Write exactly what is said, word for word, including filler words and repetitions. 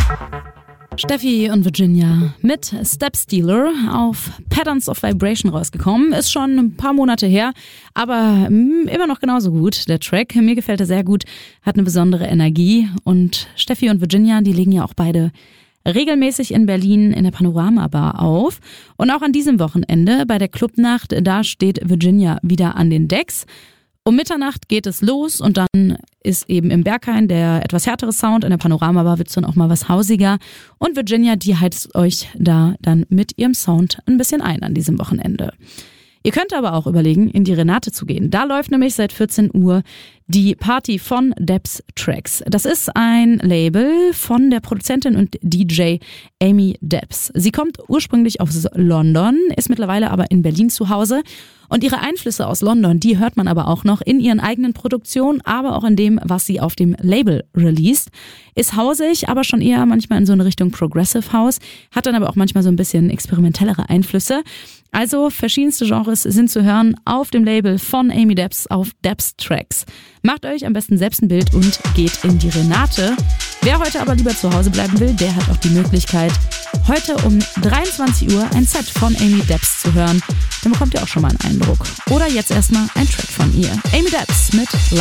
Steffi und Virginia mit Step Stealer auf Patterns of Vibration rausgekommen. Ist schon ein paar Monate her, aber immer noch genauso gut, der Track. Mir gefällt er sehr gut, hat eine besondere Energie. Und Steffi und Virginia, die legen ja auch beide regelmäßig in Berlin in der Panorama Bar auf. Und auch an diesem Wochenende bei der Clubnacht, da steht Virginia wieder an den Decks. Um Mitternacht geht es los und dann ist eben im Berghain der etwas härtere Sound. In der Panorama Bar wird es dann auch mal was hausiger. Und Virginia, die heizt euch da dann mit ihrem Sound ein bisschen ein an diesem Wochenende. Ihr könnt aber auch überlegen, in die Renate zu gehen. Da läuft nämlich seit vierzehn Uhr die Party von Debs Tracks. Das ist ein Label von der Produzentin und D J Amy Debs. Sie kommt ursprünglich aus London, ist mittlerweile aber in Berlin zu Hause. Und ihre Einflüsse aus London, die hört man aber auch noch in ihren eigenen Produktionen, aber auch in dem, was sie auf dem Label released. Ist hausig, aber schon eher manchmal in so eine Richtung Progressive House, hat dann aber auch manchmal so ein bisschen experimentellere Einflüsse. Also verschiedenste Genres sind zu hören auf dem Label von Amy Debs auf Debs Tracks. Macht euch am besten selbst ein Bild und geht in die Renate. Wer heute aber lieber zu Hause bleiben will, der hat auch die Möglichkeit, heute um dreiundzwanzig Uhr ein Set von Amy Debs zu hören. Dann bekommt ihr auch schon mal einen Eindruck. Oder jetzt erstmal ein Track von ihr. Amy Debs mit